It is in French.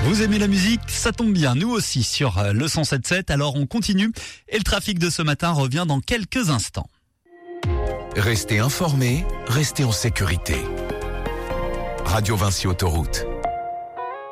Vous aimez la musique? Ça tombe bien, nous aussi sur le 107.7. Alors on continue et le trafic de ce matin revient dans quelques instants. Restez informés, restez en sécurité. Radio Vinci Autoroute.